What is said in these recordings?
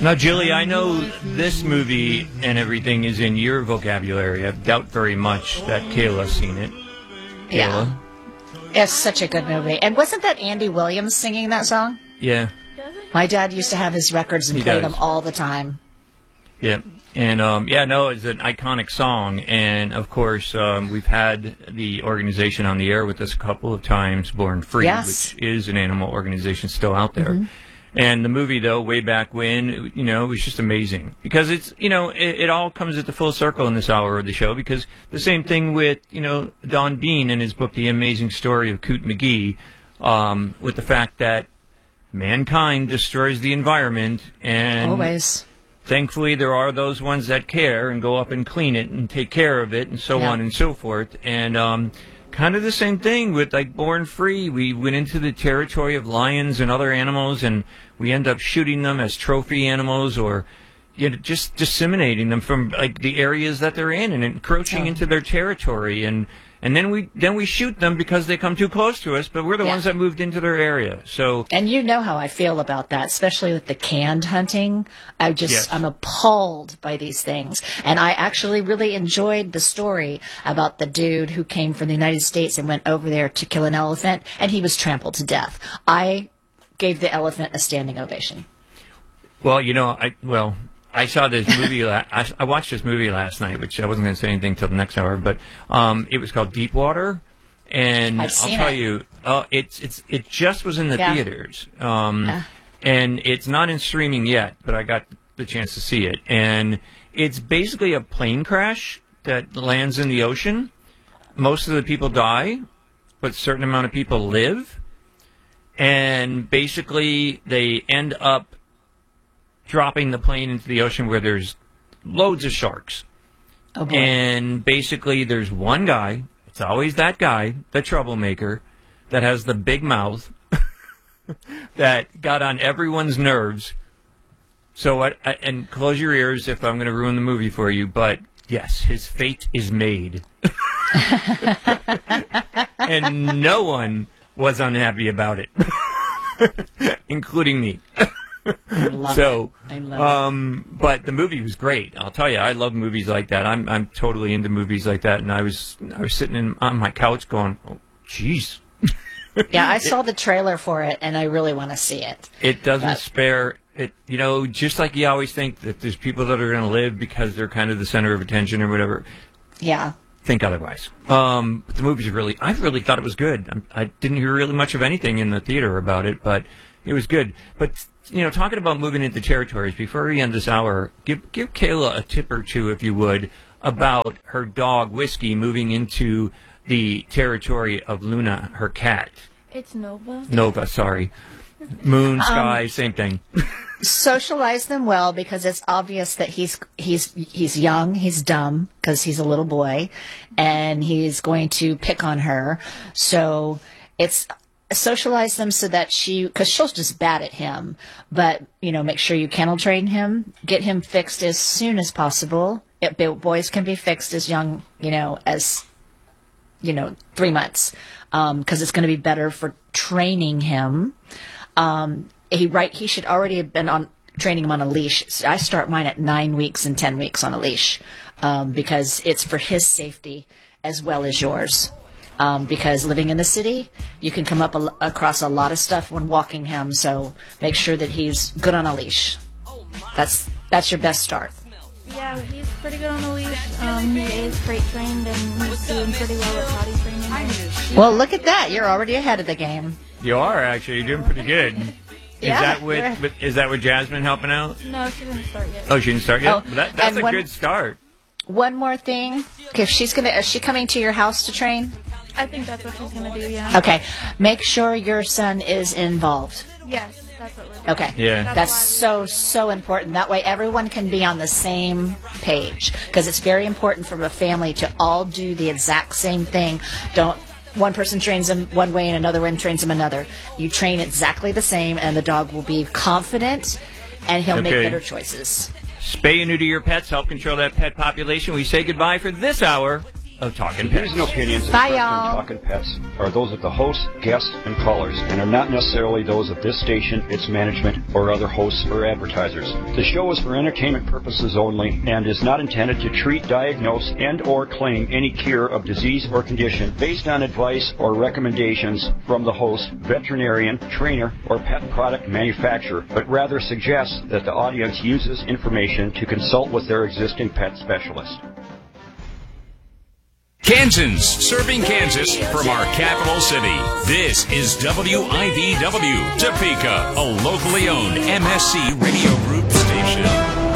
Now, Jilly, I know this movie and everything is in your vocabulary. I doubt very much that Kayla's seen it. Yeah. Kayla? It's such a good movie. And wasn't that Andy Williams singing that song? Yeah. My dad used to have his records and play them all the time. Yeah. And, it's an iconic song. And, of course, we've had the organization on the air with us a couple of times, Born Free, which is an animal organization still out there. Mm-hmm. And the movie, though, way back when, it was just amazing. Because it's, it all comes at the full circle in this hour of the show. Because the same thing with, Don Bean in his book, The Amazing Story of Coot McGee, with the fact that mankind destroys the environment. And always. Thankfully, there are those ones that care and go up and clean it and take care of it and so on and so forth. And kind of the same thing with, like, Born Free. We went into the territory of lions and other animals, and we end up shooting them as trophy animals or just disseminating them from, like, the areas that they're in and encroaching into their territory. And then we shoot them because they come too close to us, but we're the ones that moved into their area. So, and you know how I feel about that, especially with the canned hunting. I'm appalled by these things. And I actually really enjoyed the story about the dude who came from the United States and went over there to kill an elephant, and he was trampled to death. I gave the elephant a standing ovation. Well, I saw this movie. I watched this movie last night, which I wasn't going to say anything till the next hour, but it was called Deepwater, and I'll tell you, it just was in the theaters, and it's not in streaming yet, but I got the chance to see it, and it's basically a plane crash that lands in the ocean. Most of the people die, but a certain amount of people live, and basically they end up dropping the plane into the ocean where there's loads of sharks. Oh, boy. And basically there's one guy, it's always that guy, the troublemaker, that has the big mouth that got on everyone's nerves. So, and close your ears if I'm going to ruin the movie for you, but yes, his fate is made. And no one was unhappy about it, including me. I love it. But the movie was great. I'll tell you, I love movies like that. I'm totally into movies like that. And I was sitting on my couch going, "Oh, jeez." Yeah, I saw the trailer for it, and I really want to see it. It doesn't spare it. Just like you always think that there's people that are going to live because they're kind of the center of attention or whatever. Yeah. Think otherwise. But the movie's I really thought it was good. I didn't hear really much of anything in the theater about it, but it was good. But talking about moving into territories, before we end this hour, give Kayla a tip or two, if you would, about her dog, Whiskey, moving into the territory of Luna, her cat. It's Nova. Nova, sorry. Moon, sky, same thing. Socialize them well, because it's obvious that he's young, he's dumb, because he's a little boy, and he's going to pick on her. So it's socialize them so that because she'll just bat at him, but make sure you kennel train him, get him fixed as soon as possible. Boys can be fixed as young as 3 months, because it's going to be better for training him. He should already have been training him on a leash. So I start mine at 9 weeks and 10 weeks on a leash, because it's for his safety as well as yours. Because living in the city, you can come across a lot of stuff when walking him, so make sure that he's good on a leash. That's your best start. Yeah, he's pretty good on a leash. He is crate trained, and he's doing pretty well at potty training. Well, look at that. You're already ahead of the game. You are, actually. You're doing pretty good. Is that with Jasmine helping out? No, she didn't start yet. Oh, she didn't start yet? That's a good start. One more thing. Okay, is she coming to your house to train? I think that's what she's going to do, yeah. Okay. Make sure your son is involved. Yes, that's what we're doing. Okay. Yeah. That's so important. That way everyone can be on the same page, because it's very important for a family to all do the exact same thing. One person trains him one way and another one trains him another. You train exactly the same, and the dog will be confident, and he'll make better choices. Spay and neuter your pets. Help control that pet population. We say goodbye for this hour of Talking The Pets. views and opinions Bye, expressed on y'all. Talking Pets are those of the hosts, guests, and callers, and are not necessarily those of this station, its management, or other hosts or advertisers. The show is for entertainment purposes only and is not intended to treat, diagnose, and or claim any cure of disease or condition based on advice or recommendations from the host, veterinarian, trainer, or pet product manufacturer, but rather suggests that the audience uses information to consult with their existing pet specialist. Kansans, serving Kansas from our capital city. This is WIVW, Topeka, a locally owned MSC Radio Group station.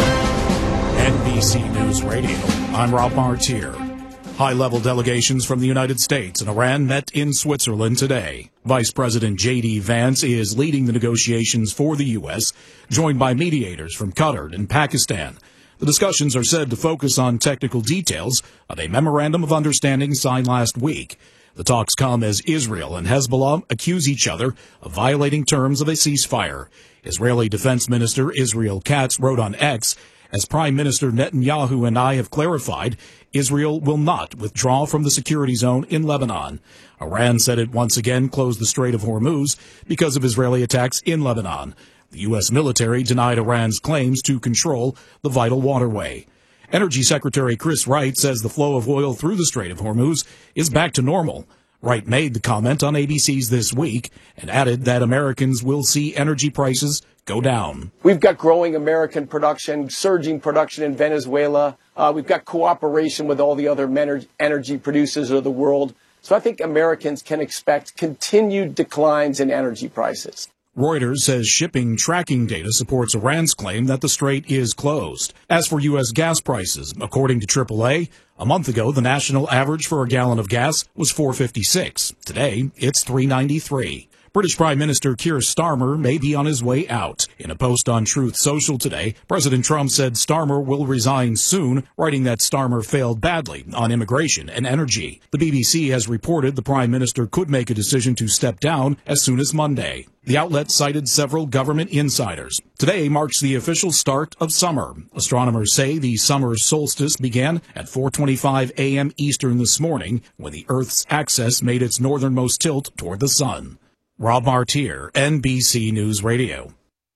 NBC News Radio, I'm Rob Martier. High-level delegations from the United States and Iran met in Switzerland today. Vice President J.D. Vance is leading the negotiations for the U.S., joined by mediators from Qatar and Pakistan. The discussions are said to focus on technical details of a memorandum of understanding signed last week. The talks come as Israel and Hezbollah accuse each other of violating terms of a ceasefire. Israeli Defense Minister Israel Katz wrote on X, "As Prime Minister Netanyahu and I have clarified, Israel will not withdraw from the security zone in Lebanon." Iran said it once again closed the Strait of Hormuz because of Israeli attacks in Lebanon. The U.S. military denied Iran's claims to control the vital waterway. Energy Secretary Chris Wright says the flow of oil through the Strait of Hormuz is back to normal. Wright made the comment on ABC's This Week and added that Americans will see energy prices go down. We've got growing American production, surging production in Venezuela. We've got cooperation with all the other energy producers of the world. So I think Americans can expect continued declines in energy prices. Reuters says shipping tracking data supports Iran's claim that the strait is closed. As for U.S. gas prices, according to AAA, a month ago the national average for a gallon of gas was $4.56. Today, it's $3.93. British Prime Minister Keir Starmer may be on his way out. In a post on Truth Social today, President Trump said Starmer will resign soon, writing that Starmer failed badly on immigration and energy. The BBC has reported the Prime Minister could make a decision to step down as soon as Monday. The outlet cited several government insiders. Today marks the official start of summer. Astronomers say the summer solstice began at 4:25 a.m. Eastern this morning, when the Earth's axis made its northernmost tilt toward the sun. Rob Martier, NBC News Radio.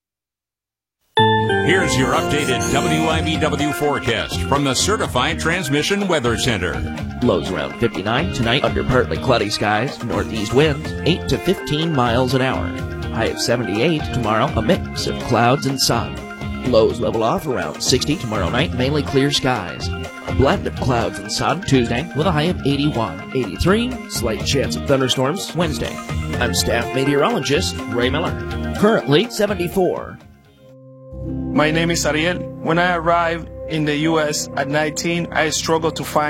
Here's your updated WIVW forecast from the Certified Transmission Weather Center. Lows around 59 tonight under partly cloudy skies, northeast winds 8 to 15 miles an hour. High of 78 tomorrow, a mix of clouds and sun. Lows level off around 60 tomorrow night, mainly clear skies. A blend of clouds and sun Tuesday with a high of 81. 83, slight chance of thunderstorms Wednesday. I'm staff meteorologist Ray Miller. Currently 74. My name is Ariel. When I arrived in the U.S. at 19, I struggled to find